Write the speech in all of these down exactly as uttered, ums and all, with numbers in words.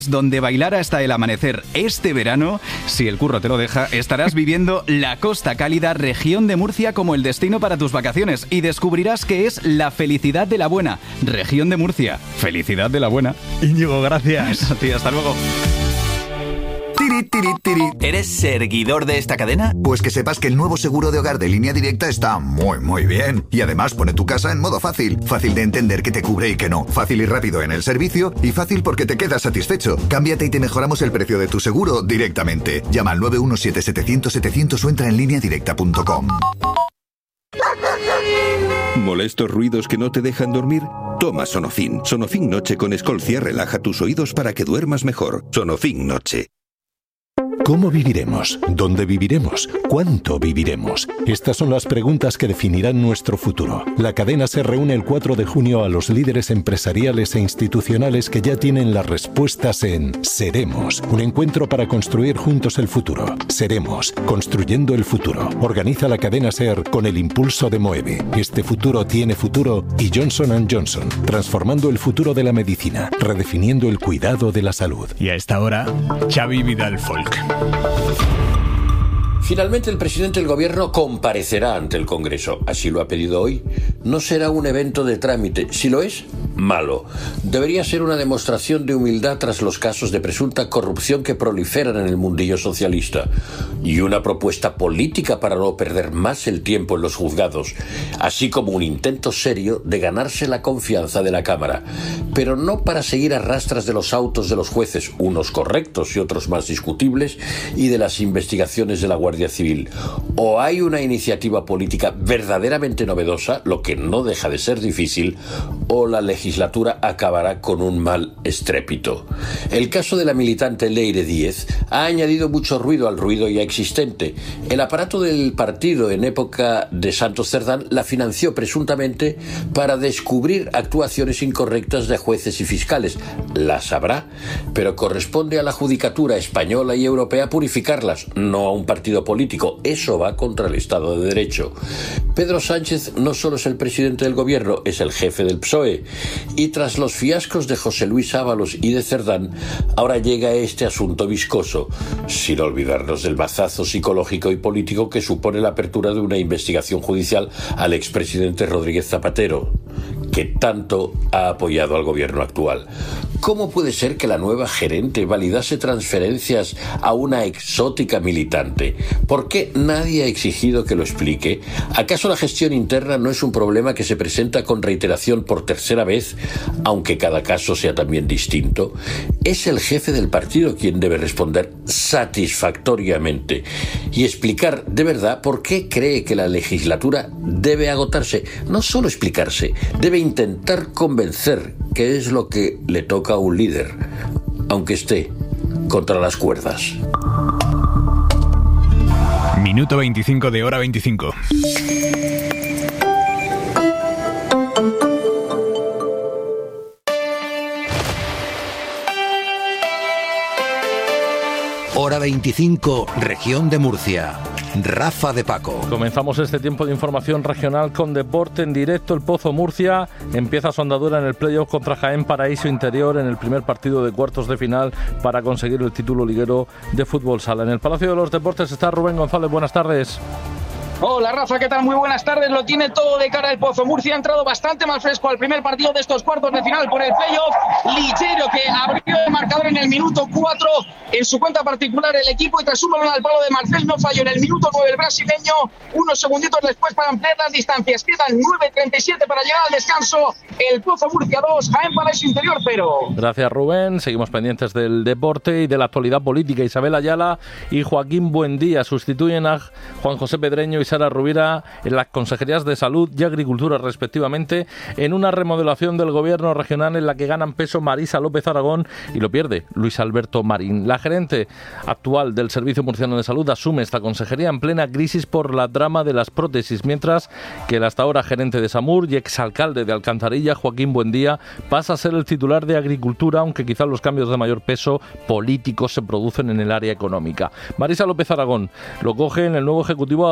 donde bailar hasta el amanecer. Este verano, si el curro te lo deja, estarás viviendo la Costa Cálida, región de Murcia, como el destino para tus vacaciones, y descubrirás que es la felicidad de la buena. Región de Murcia. Felicidad de la buena. Íñigo, gracias. A ti, hasta luego. Tiri, tiri, tiri. ¿Eres seguidor de esta cadena? Pues que sepas que el nuevo seguro de hogar de Línea Directa está muy, muy bien. Y además pone tu casa en modo fácil. Fácil de entender qué te cubre y qué no. Fácil y rápido en el servicio. Y fácil porque te quedas satisfecho. Cámbiate y te mejoramos el precio de tu seguro directamente. Llama al nueve uno siete setecientos setecientos o entra en línea directa punto com. ¿Molestos ruidos que no te dejan dormir? Toma Sonofin. Sonofin Noche con Escolcia relaja tus oídos para que duermas mejor. Sonofin Noche. ¿Cómo viviremos? ¿Dónde viviremos? ¿Cuánto viviremos? Estas son las preguntas que definirán nuestro futuro. La cadena se reúne el cuatro de junio a los líderes empresariales e institucionales que ya tienen las respuestas en Seremos, un encuentro para construir juntos el futuro. Seremos, construyendo el futuro. Organiza la cadena SER con el impulso de Moeve. Este futuro tiene futuro y Johnson and Johnson, transformando el futuro de la medicina, redefiniendo el cuidado de la salud. Y a esta hora, Xavi Vidal Folk. Finalmente el presidente del gobierno comparecerá ante el Congreso. Así lo ha pedido hoy. No será un evento de trámite. Si lo es, malo. Debería ser una demostración de humildad tras los casos de presunta corrupción que proliferan en el mundillo socialista. Y una propuesta política para no perder más el tiempo en los juzgados. Así como un intento serio de ganarse la confianza de la Cámara. Pero no para seguir a rastras de los autos de los jueces, unos correctos y otros más discutibles, y de las investigaciones de la Guardia Civil. O hay una iniciativa política verdaderamente novedosa, lo que no deja de ser difícil, o la legislatura acabará con un mal estrépito. El caso de la militante Leire Díez ha añadido mucho ruido al ruido ya existente. El aparato del partido en época de Santos Cerdán la financió presuntamente para descubrir actuaciones incorrectas de jueces y fiscales. Las habrá, pero corresponde a la judicatura española y europea purificarlas, no a un partido político. Eso va contra el Estado de Derecho. Pedro Sánchez no solo es el presidente del gobierno, es el jefe del P S O E. Y tras los fiascos de José Luis Ábalos y de Cerdán, ahora llega este asunto viscoso, sin olvidarnos del mazazo psicológico y político que supone la apertura de una investigación judicial al expresidente Rodríguez Zapatero, que tanto ha apoyado al gobierno actual. ¿Cómo puede ser que la nueva gerente validase transferencias a una exótica militante? ¿Por qué nadie ha exigido que lo explique? ¿Acaso la gestión interna no es un problema que se presenta con reiteración por tercera vez, aunque cada caso sea también distinto? Es el jefe del partido quien debe responder satisfactoriamente y explicar de verdad por qué cree que la legislatura debe agotarse. No solo explicarse, debe intentar convencer, que es lo que le toca a un líder, aunque esté contra las cuerdas. Minuto veinticinco de hora veinticinco. Hora veinticinco, región de Murcia. Rafa de Paco. Comenzamos este tiempo de información regional con deporte en directo. El Pozo Murcia empieza su andadura en el playoff contra Jaén Paraíso Interior en el primer partido de cuartos de final para conseguir el título liguero de fútbol sala. En el Palacio de los Deportes está Rubén González. Buenas tardes. Hola Rafa, ¿qué tal? Muy buenas tardes. Lo tiene todo de cara el Pozo Murcia. Ha entrado bastante más fresco al primer partido de estos cuartos de final por el playoff. Ligero, que abrió el marcador en el minuto cuatro en su cuenta particular el equipo, y tras un balón al palo de Marcel no falló en el minuto nueve el brasileño. Unos segunditos después para ampliar las distancias. Quedan nueve treinta y siete para llegar al descanso. El Pozo Murcia dos, Jaén Paraíso Interior cero. Gracias Rubén. Seguimos pendientes del deporte y de la actualidad política. Isabel Ayala y Joaquín Buendía sustituyen a Juan José Pedreño y Sara Rubira en las consejerías de Salud y Agricultura respectivamente, en una remodelación del gobierno regional en la que ganan peso Marisa López Aragón y lo pierde Luis Alberto Marín. La gerente actual del Servicio Murciano de Salud asume esta consejería en plena crisis por la trama de las prótesis, mientras que el hasta ahora gerente de SAMUR y exalcalde de Alcantarilla, Joaquín Buendía, pasa a ser el titular de Agricultura, aunque quizás los cambios de mayor peso político se producen en el área económica. Marisa López Aragón lo coge en el nuevo ejecutivo asumiendo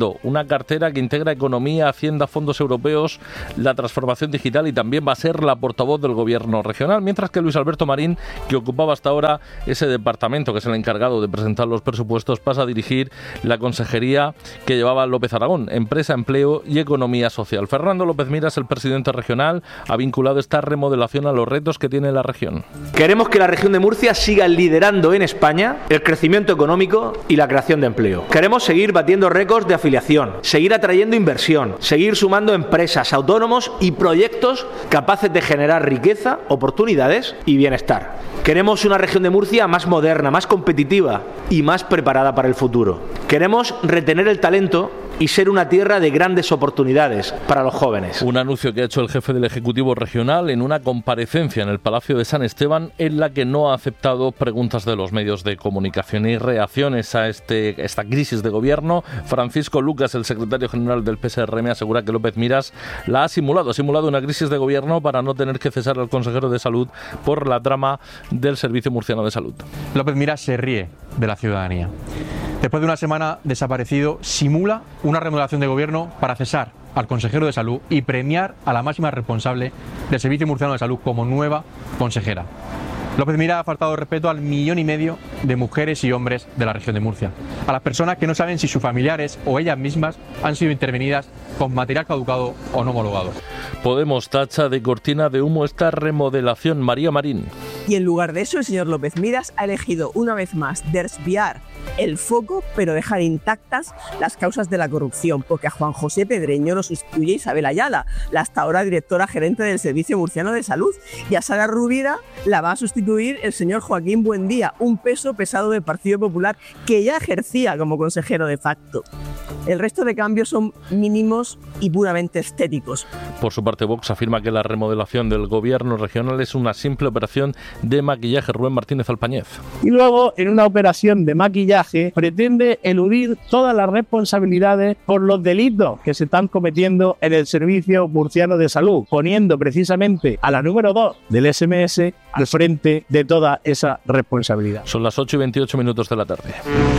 Garrido, una cartera que integra economía, hacienda, fondos europeos, la transformación digital y también va a ser la portavoz del gobierno regional, mientras que Luis Alberto Marín, que ocupaba hasta ahora ese departamento, que es el encargado de presentar los presupuestos, pasa a dirigir la consejería que llevaba López Aragón, Empresa, Empleo y Economía Social. Fernando López Miras, el presidente regional, ha vinculado esta remodelación a los retos que tiene la región. Queremos que la región de Murcia siga liderando en España el crecimiento económico y la creación de empleo. Queremos seguir batiendo récords de afiliación, seguir atrayendo inversión, seguir sumando empresas, autónomos y proyectos capaces de generar riqueza, oportunidades y bienestar. Queremos una región de Murcia más moderna, más competitiva y más preparada para el futuro. Queremos retener el talento y ser una tierra de grandes oportunidades para los jóvenes. Un anuncio que ha hecho el jefe del Ejecutivo Regional en una comparecencia en el Palacio de San Esteban, en la que no ha aceptado preguntas de los medios de comunicación y reacciones a este, esta crisis de gobierno. Francisco Lucas, el secretario general del P S R M, asegura que López Miras la ha simulado, ha simulado una crisis de gobierno para no tener que cesar al consejero de Salud por la trama del Servicio Murciano de Salud. López Miras se ríe de la ciudadanía. Después de una semana desaparecido, simula una remodelación de gobierno para cesar al consejero de Salud y premiar a la máxima responsable del Servicio Murciano de Salud como nueva consejera. López Miras ha faltado respeto al millón y medio de mujeres y hombres de la región de Murcia, a las personas que no saben si sus familiares o ellas mismas han sido intervenidas con material caducado o no homologado. Podemos tacha de cortina de humo esta remodelación. María Marín. Y en lugar de eso, el señor López Miras ha elegido una vez más desviar el foco, pero dejar intactas las causas de la corrupción, porque a Juan José Pedreño lo sustituye Isabel Ayala, la hasta ahora directora gerente del Servicio Murciano de Salud, y a Sara Rubira la va a sustituir el señor Joaquín Buendía, un peso pesado del Partido Popular que ya ejercía como consejero de facto. El resto de cambios son mínimos y puramente estéticos. Por su parte, Vox afirma que la remodelación del gobierno regional es una simple operación de maquillaje. Rubén Martínez Alpañez. Y luego, en una operación de maquillaje, pretende eludir todas las responsabilidades por los delitos que se están cometiendo en el Servicio Murciano de Salud, poniendo precisamente a la número dos del S M S al frente de toda esa responsabilidad. Son las ocho y veintiocho minutos de la tarde.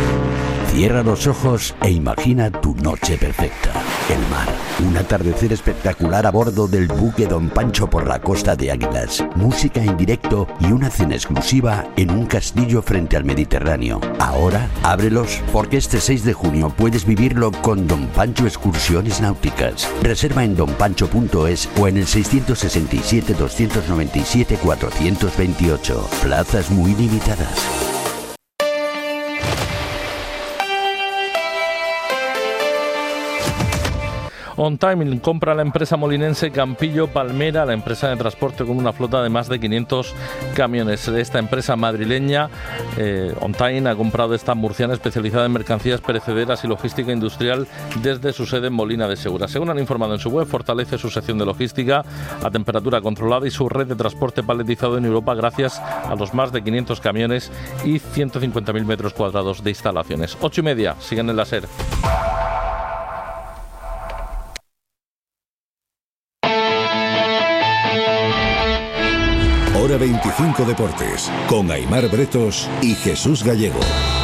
Cierra los ojos e imagina tu noche perfecta. El mar, un atardecer espectacular a bordo del buque Don Pancho por la costa de Águilas, música en directo y una cena exclusiva en un castillo frente al Mediterráneo. Ahora, ábrelos porque este seis de junio puedes vivirlo con Don Pancho Excursiones Náuticas. Reserva en don pancho punto es o en el seiscientos sesenta y siete, doscientos noventa y siete, cuatrocientos veintiocho. Plazas muy limitadas. On Time compra la empresa molinense Campillo Palmera, la empresa de transporte con una flota de más de quinientos camiones. Esta empresa madrileña, eh, On Time, ha comprado esta murciana especializada en mercancías perecederas y logística industrial desde su sede en Molina de Segura. Según han informado en su web, fortalece su sección de logística a temperatura controlada y su red de transporte paletizado en Europa gracias a los más de quinientos camiones y ciento cincuenta mil metros cuadrados de instalaciones. Ocho y media, siguen en la SER. Hora veinticinco Deportes, con Aimar Bretos y Jesús Gallego.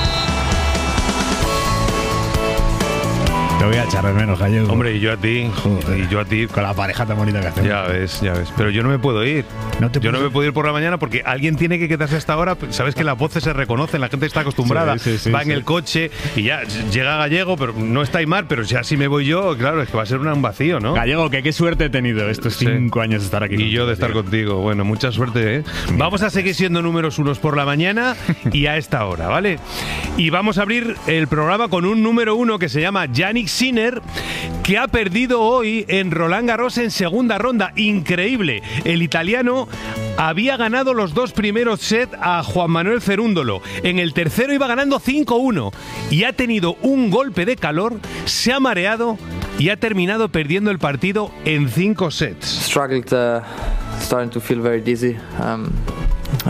Te voy a echar de menos, Gallego. Hombre, y yo a ti. Joder. Y yo a ti. Con la pareja tan bonita que hacemos. Ya ves, ya ves. Pero yo no me puedo ir. No te yo no puedes... me puedo ir por la mañana porque alguien tiene que quedarse hasta ahora. Sabes que las voces se reconocen, la gente está acostumbrada. Sí, sí, sí, sí, va sí. en el coche y ya llega Gallego, pero no está Aimar. Pero ya si me voy yo, claro, es que va a ser un vacío, ¿no? Gallego, que qué suerte he tenido estos Sí. cinco años de estar aquí. Y contigo, yo de estar tío. contigo. Bueno, mucha suerte, ¿eh? Vamos a seguir siendo números unos por la mañana y a esta hora, ¿vale? Y vamos a abrir el programa con un número uno que se llama Yannick Sinner, que ha perdido hoy en Roland Garros en segunda ronda. Increíble. El italiano había ganado los dos primeros sets a Juan Manuel Cerúndolo. En el tercero iba ganando cinco uno y ha tenido un golpe de calor, se ha mareado y ha terminado perdiendo el partido en cinco sets. Struggled, uh, starting to feel very dizzy. Um, uh,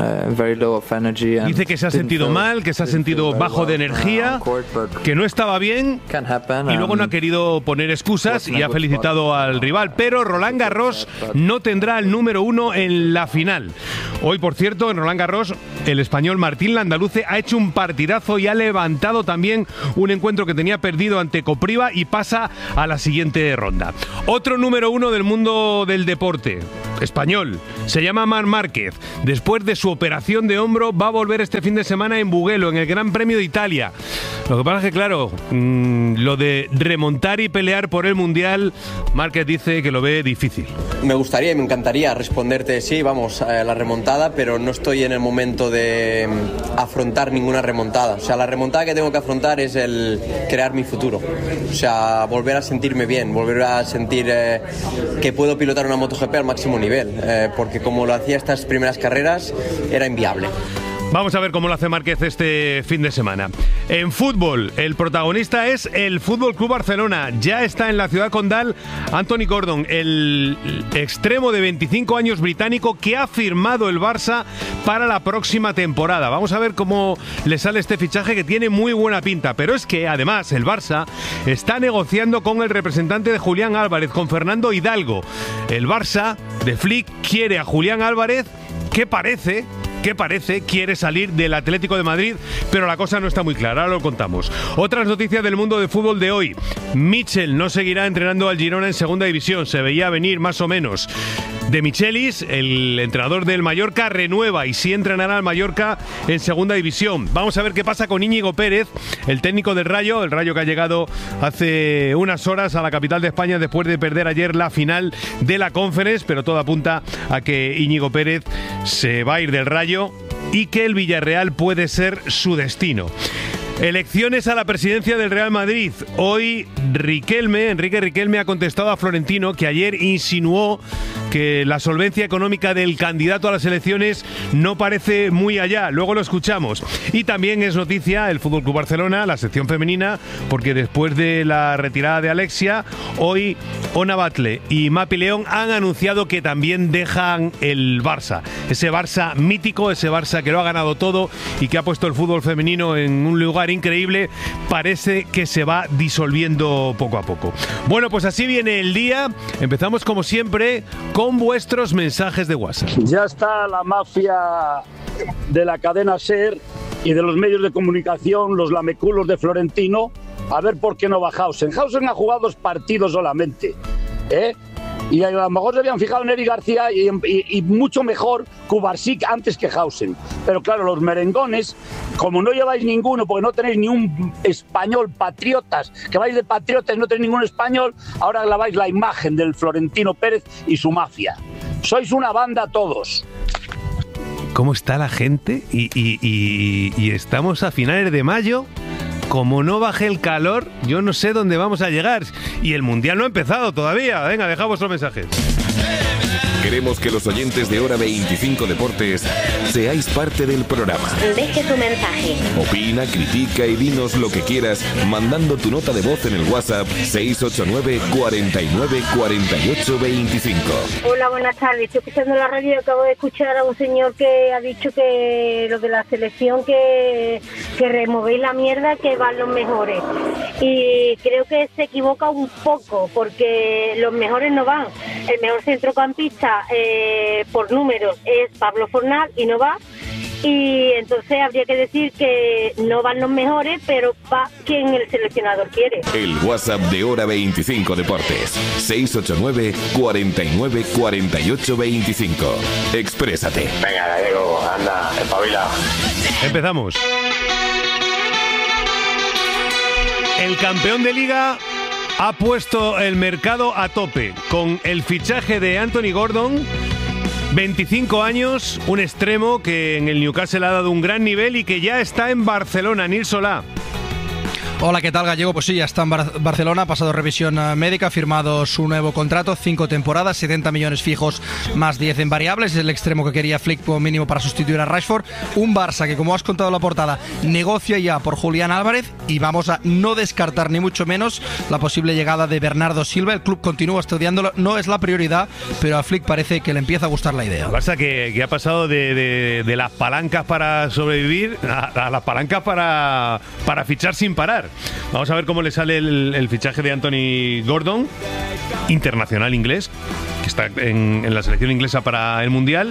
Dice que se ha sentido mal, que se ha sentido bajo de energía, que no estaba bien y luego no ha querido poner excusas y ha felicitado al rival. Pero Roland Garros no tendrá el número uno en la final. Hoy, por cierto, en Roland Garros, el español Martín Landaluce ha hecho un partidazo y ha levantado también un encuentro que tenía perdido ante Kopriva y pasa a la siguiente ronda. Otro número uno del mundo del deporte, español, se llama Marc Márquez. Después de su operación de hombro, va a volver este fin de semana en Mugello, en el Gran Premio de Italia. Lo que pasa es que, claro, mmm, lo de remontar y pelear por el Mundial, Márquez dice que lo ve difícil. Me gustaría y me encantaría responderte sí, vamos, a la remontada, pero no estoy en el momento de afrontar ninguna remontada. O sea, la remontada que tengo que afrontar es el crear mi futuro. O sea, volver a sentirme bien, volver a sentir eh, que puedo pilotar una MotoGP al máximo nivel, eh, porque como lo hacía estas primeras carreras, era inviable. Vamos a ver cómo lo hace Márquez este fin de semana. En fútbol, el protagonista es el Fútbol Club Barcelona. Ya está en la ciudad condal Anthony Gordon, el extremo de veinticinco años británico que ha firmado el Barça para la próxima temporada. Vamos a ver cómo le sale este fichaje que tiene muy buena pinta. Pero es que además el Barça está negociando con el representante de Julián Álvarez, con Fernando Hidalgo. El Barça de Flick quiere a Julián Álvarez, que parece... que parece quiere salir del Atlético de Madrid, pero la cosa no está muy clara, ahora lo contamos. Otras noticias del mundo de fútbol de hoy. Michel no seguirá entrenando al Girona en segunda división, se veía venir más o menos. De Michelis, el entrenador del Mallorca, renueva y sí entrenará al Mallorca en segunda división. Vamos a ver qué pasa con Íñigo Pérez, el técnico del Rayo, el Rayo que ha llegado hace unas horas a la capital de España después de perder ayer la final de la Conference, pero todo apunta a que Íñigo Pérez se va a ir del Rayo y que el Villarreal puede ser su destino. Elecciones a la presidencia del Real Madrid. Hoy Riquelme, Enrique Riquelme ha contestado a Florentino, que ayer insinuó que la solvencia económica del candidato a las elecciones no parece muy allá. Luego lo escuchamos. Y también es noticia el F C Barcelona, la sección femenina, porque después de la retirada de Alexia, hoy Ona Batle y Mapi León han anunciado que también dejan el Barça. Ese Barça mítico, ese Barça que lo ha ganado todo y que ha puesto el fútbol femenino en un lugar increíble, parece que se va disolviendo poco a poco. Bueno, pues así viene el día. Empezamos como siempre con vuestros mensajes de WhatsApp. Ya está la mafia de la cadena SER y de los medios de comunicación, los lameculos de Florentino, a ver por qué no va Hausen. Hausen ha jugado dos partidos solamente, ¿eh? Y a lo mejor se habían fijado en Eric García y, y, y mucho mejor Kubarsik antes que Hausen. Pero claro, los merengones, como no lleváis ninguno, porque no tenéis ni un español, patriotas, que vais de patriotas y no tenéis ningún español, ahora laváis la imagen del Florentino Pérez y su mafia. Sois una banda todos. ¿Cómo está la gente? Y, y, y, y estamos a finales de mayo. Como no baje el calor, yo no sé dónde vamos a llegar. Y el Mundial no ha empezado todavía. Venga, dejad vuestros mensajes. Queremos que los oyentes de Hora veinticinco Deportes seáis parte del programa. Deje tu mensaje. Opina, critica y dinos lo que quieras mandando tu nota de voz en el WhatsApp seis ocho nueve, cuarenta y nueve, cuarenta y ocho, veinticinco. Hola, buenas tardes. Estoy escuchando la radio y acabo de escuchar a un señor que ha dicho que lo de la selección, que, que removéis la mierda, que van los mejores. Y creo que se equivoca un poco, porque los mejores no van. El mejor centrocampista eh, por números es Pablo Fornal y no va. Y entonces habría que decir que no van los mejores, pero va quien el seleccionador quiere. El WhatsApp de Hora veinticinco Deportes, seis ocho nueve, cuarenta y nueve, cuarenta y ocho, veinticinco. Exprésate. Venga, Gallego, anda, espabila. Empezamos. El campeón de Liga ha puesto el mercado a tope con el fichaje de Anthony Gordon, veinticinco años, un extremo que en el Newcastle ha dado un gran nivel y que ya está en Barcelona, Nil Solá. Hola, ¿qué tal, Gallego? Pues sí, ya está en Bar- Barcelona, ha pasado revisión uh, médica, ha firmado su nuevo contrato, cinco temporadas, setenta millones fijos más diez en variables, es el extremo que quería Flick como mínimo para sustituir a Rashford. Un Barça que, como has contado en la portada, negocia ya por Julián Álvarez y vamos a no descartar ni mucho menos la posible llegada de Bernardo Silva. El club continúa estudiándolo, no es la prioridad, pero a Flick parece que le empieza a gustar la idea. Barça que, que ha pasado de, de, de las palancas para sobrevivir a, a las palancas para, para fichar sin parar. Vamos a ver cómo le sale el, el fichaje de Anthony Gordon, internacional inglés, que está en, en la selección inglesa para el Mundial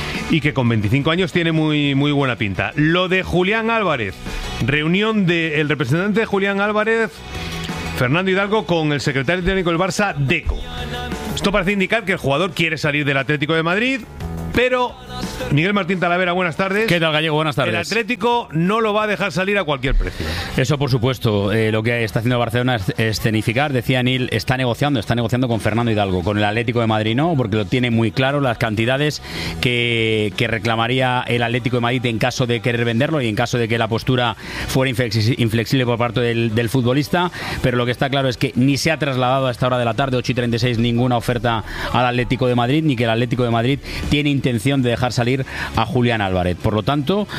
y que con veinticinco años tiene muy, muy buena pinta. Lo de Julián Álvarez, reunión del representante de Julián Álvarez, Fernando Hidalgo, con el secretario técnico del Barça, Deco. Esto parece indicar que el jugador quiere salir del Atlético de Madrid, pero Miguel Martín Talavera, buenas tardes. ¿Qué tal, Gallego? Buenas tardes. El Atlético no lo va a dejar salir a cualquier precio. Eso, por supuesto. Eh, lo que está haciendo Barcelona es escenificar. Decía Neil, está negociando, está negociando con Fernando Hidalgo. Con el Atlético de Madrid no, porque lo tiene muy claro, las cantidades que, que reclamaría el Atlético de Madrid en caso de querer venderlo y en caso de que la postura fuera inflexible por parte del, del futbolista. Pero lo que está claro es que ni se ha trasladado a esta hora de la tarde, ocho y treinta y seis, ninguna oferta al Atlético de Madrid, ni que el Atlético de Madrid tiene intención de dejar salir a Julián Álvarez. Por lo tanto,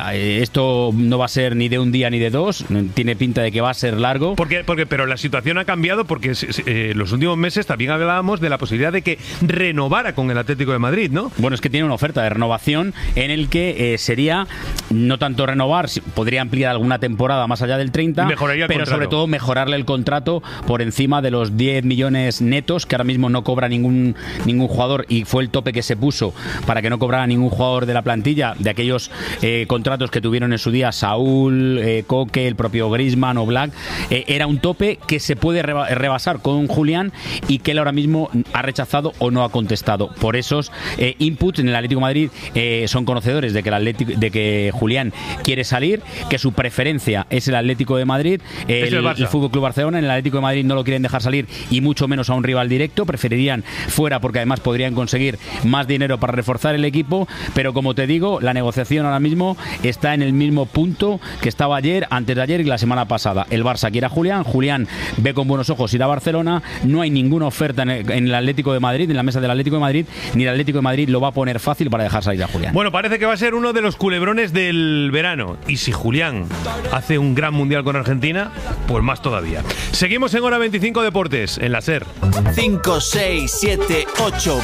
esto no va a ser ni de un día ni de dos, tiene pinta de que va a ser largo. Porque, porque, pero la situación ha cambiado porque eh, los últimos meses también hablábamos de la posibilidad de que renovara con el Atlético de Madrid, ¿no? Bueno, es que tiene una oferta de renovación en el que eh, sería no tanto renovar, podría ampliar alguna temporada más allá del treinta, mejoraría el pero contrato. Sobre todo mejorarle el contrato por encima de los diez millones netos, que ahora mismo no cobra ningún, ningún jugador, y fue el tope que se puso para que no cobrara ningún jugador de la plantilla, de aquellos eh, contratos que tuvieron en su día Saúl, eh, Coque, el propio Griezmann o Black. Eh, era un tope que se puede reba- rebasar con Julián y que él ahora mismo ha rechazado o no ha contestado. Por esos eh, inputs en el Atlético de Madrid eh, son conocedores de que, el Atlético, de que Julián quiere salir, que su preferencia es el Atlético de Madrid, eh, es el, el, el Fútbol Club Barcelona. En el Atlético de Madrid no lo quieren dejar salir y mucho menos a un rival directo, preferirían fuera porque además podrían conseguir más dinero para reforzar el equipo. Pero como te digo, la negociación ahora mismo está en el mismo punto que estaba ayer, antes de ayer y la semana pasada. El Barça quiere a Julián, Julián ve con buenos ojos ir a Barcelona, no hay ninguna oferta en el, en el Atlético de Madrid, en la mesa del Atlético de Madrid, ni el Atlético de Madrid lo va a poner fácil para dejar salir a Julián. Bueno, parece que va a ser uno de los culebrones del verano, y si Julián hace un gran mundial con Argentina, pues más todavía. Seguimos en Hora veinticinco Deportes, en la SER. cinco, seis, siete, ocho,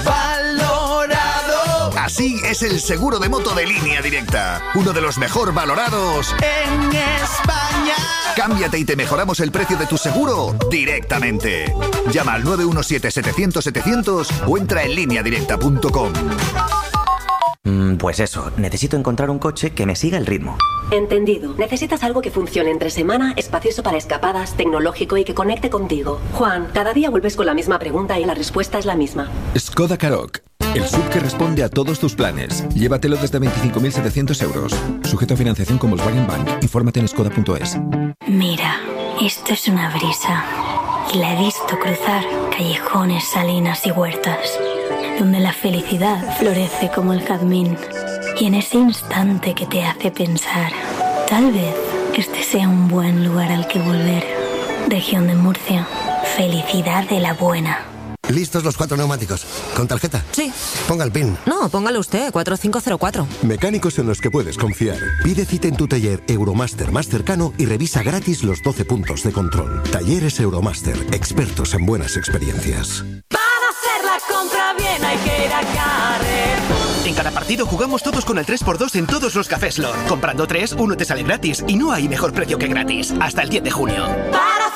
valorado. Así es el seguro de moto de Línea Directa, uno de los mejor valorados en España. Cámbiate y te mejoramos el precio de tu seguro directamente. Llama al nueve uno siete, setecientos, setecientos o entra en línea directa punto com. Pues eso, necesito encontrar un coche que me siga el ritmo. Entendido. Necesitas algo que funcione entre semana, espacioso para escapadas, tecnológico y que conecte contigo. Juan, cada día vuelves con la misma pregunta y la respuesta es la misma. Skoda Karoq, el S U V que responde a todos tus planes. Llévatelo desde veinticinco mil setecientos euros. Sujeto a financiación con Volkswagen Bank. Infórmate en skoda punto es. Mira, esto es una brisa. Y la he visto cruzar callejones, salinas y huertas, donde la felicidad florece como el jazmín. Y en ese instante que te hace pensar, tal vez este sea un buen lugar al que volver. Región de Murcia, felicidad de la buena. ¿Listos los cuatro neumáticos? ¿Con tarjeta? Sí. Ponga el PIN. No, póngalo usted, cuatro cinco cero cuatro. Mecánicos en los que puedes confiar. Pide cita en tu taller Euromaster más cercano y revisa gratis los doce puntos de control. Talleres Euromaster, expertos en buenas experiencias. Para hacer la compra bien hay que ir a Carrefour. En cada partido jugamos todos con el tres por dos en todos los cafés Lord. Comprando tres, uno te sale gratis y no hay mejor precio que gratis. Hasta el diez de junio. Para